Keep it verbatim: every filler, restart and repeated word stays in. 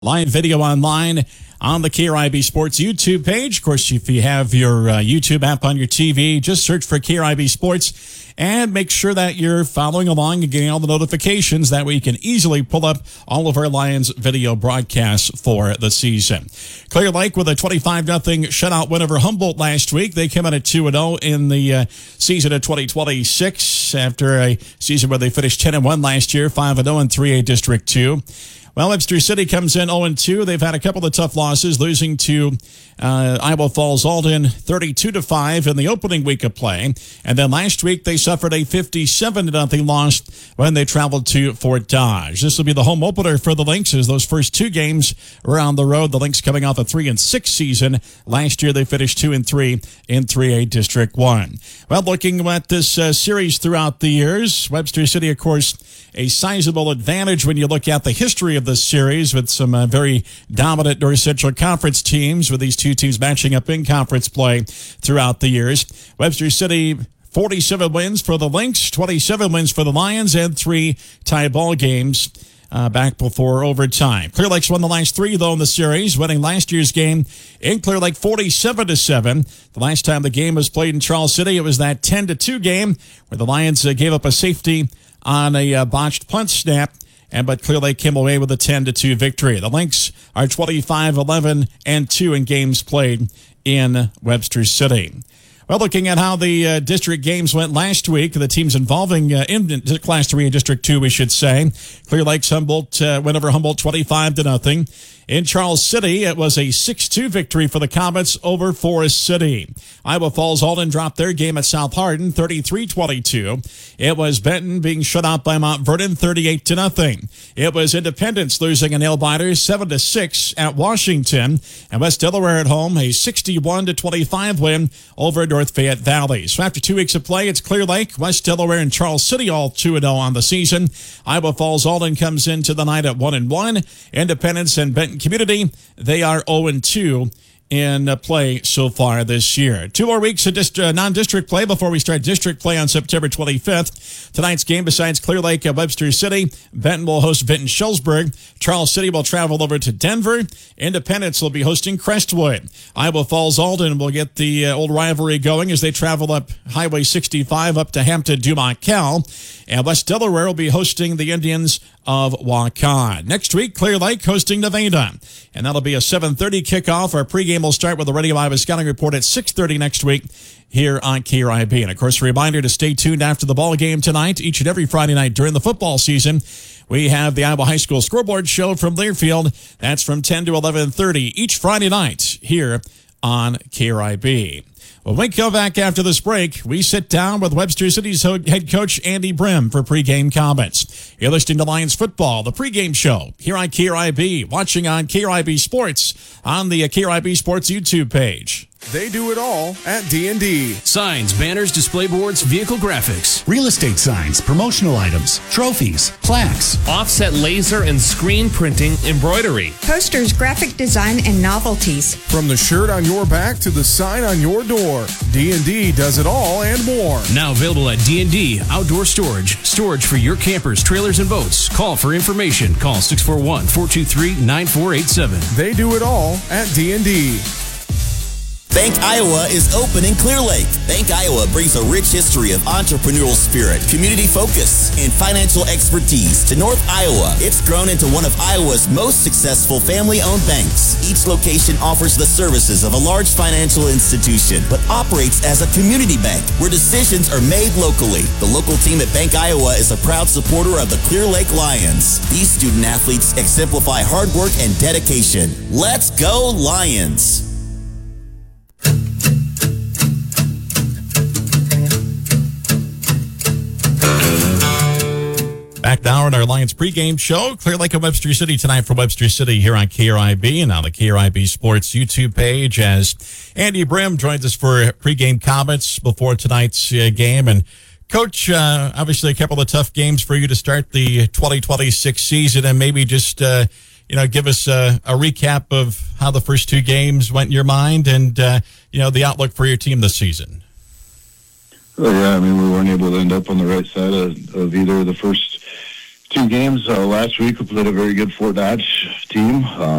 Live video online on the K R I B Sports YouTube page. Of course, if you have your uh, YouTube app on your T V, just search for K R I B Sports and make sure that you're following along and getting all the notifications. That way you can easily pull up all of our Lions video broadcasts for the season. Clear Lake with a twenty-five nothing shutout win over Humboldt last week. They came out at two and oh in the uh, season of twenty twenty-six after a season where they finished ten and one last year, five and oh in three A District two. Well, Webster City comes in oh and two. They've had a couple of tough losses, losing to uh, Iowa Falls Alden thirty-two to five in the opening week of play. And then last week, they suffered a fifty-seven to nothing loss when they traveled to Fort Dodge. This will be the home opener for the Lynx, as those first two games were on the road. The Lynx coming off a three and six season. Last year, they finished two and three in three A District one. Well, looking at this uh, series throughout the years, Webster City, of course, a sizable advantage when you look at the history of this series, with some uh, very dominant North Central Conference teams, with these two teams matching up in conference play throughout the years. Webster City, forty-seven wins for the Lynx, twenty-seven wins for the Lions, and three tie ball games uh, back before overtime. Clear Lake's won the last three, though, in the series, winning last year's game in Clear Lake forty-seven to seven. The last time the game was played in Charles City, it was that ten to two game where the Lions uh, gave up a safety on a uh, botched punt snap, and but Clear Lake came away with a ten to two victory. The Lynx are twenty-five eleven and two in games played in Webster City. Well, looking at how the uh, district games went last week, the teams involving uh, in Class three and District two, we should say. Clear Lake's Humboldt uh, went over Humboldt twenty-five to nothing. In Charles City, it was a six two victory for the Comets over Forest City. Iowa Falls Alden dropped their game at South Hardin thirty-three twenty-two. It was Benton being shut out by Mount Vernon thirty-eight to nothing. It was Independence losing a nail-biter seven to six at Washington. And West Delaware at home, a sixty-one to twenty-five win over North Fayette Valley. So after two weeks of play, it's Clear Lake, West Delaware, and Charles City all two and oh on the season. Iowa Falls Alden comes into the night at one and one. Independence and Benton Community, they are oh and two in play so far this year. Two more weeks of dist- uh, non-district play before we start district play on September twenty-fifth. Tonight's game, besides Clear Lake at Webster City, Benton will host Vinton-Schulzburg. Charles City will travel over to Denver. Independence will be hosting Crestwood. Iowa Falls Alden will get the uh, old rivalry going as they travel up Highway sixty-five up to Hampton-Dumont-Cal. And West Delaware will be hosting the Indians of Waukon. Next week, Clear Lake hosting Nevada. And that'll be a seven thirty kickoff. Our pregame will start with the Radio Iowa Scouting Report at six thirty next week here on K R I B. And, of course, a reminder to stay tuned after the ball game tonight. Each and every Friday night during the football season, we have the Iowa High School Scoreboard Show from Learfield. That's from ten to eleven thirty each Friday night here on K R I B. When we come back after this break, we sit down with Webster City's head coach Andy Brim for pregame comments. You're listening to Lions Football, the pregame show here on K R I B, watching on K R I B Sports on the K R I B Sports YouTube page. They do it all at D and D. Signs, banners, display boards, vehicle graphics. Real estate signs, promotional items, trophies, plaques. Offset laser and screen printing, embroidery. Posters, graphic design, and novelties. From the shirt on your back to the sign on your door, D and D does it all and more. Now available at D and D Outdoor Storage. Storage for your campers, trailers, and boats. Call for information. Call six four one, four two three, nine four eight seven. They do it all at D and D. Bank Iowa is open in Clear Lake. Bank Iowa brings a rich history of entrepreneurial spirit, community focus, and financial expertise to North Iowa. It's grown into one of Iowa's most successful family-owned banks. Each location offers the services of a large financial institution, but operates as a community bank where decisions are made locally. The local team at Bank Iowa is a proud supporter of the Clear Lake Lions. These student athletes exemplify hard work and dedication. Let's go Lions! Back now in our Lions pregame show, Clear Lake and Webster City tonight for Webster City here on K R I B and on the K R I B Sports YouTube page, as Andy Brim joins us for pregame comments before tonight's uh, game. And Coach, uh, obviously a couple of tough games for you to start the twenty twenty-six season, and maybe just uh, you know give us a, a recap of how the first two games went in your mind, and uh, you know the outlook for your team this season. Well, yeah, I mean, we weren't able to end up on the right side of, of either of the first two games. Uh, last week we played a very good Fort Dodge team. Um,